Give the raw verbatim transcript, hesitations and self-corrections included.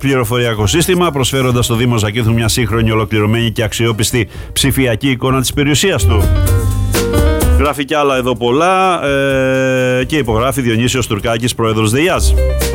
πληροφοριακό σύστημα, προσφέροντας στο Δήμο Ζακύνθου μια σύγχρονη, ολοκληρωμένη και αξιόπιστη ψηφιακή εικόνα της περιουσίας του. Γράφει κι άλλα εδώ πολλά ε, και υπογράφει Διονύσιος Τουρκάκης, πρόεδρος ΔΕΙΑΖ.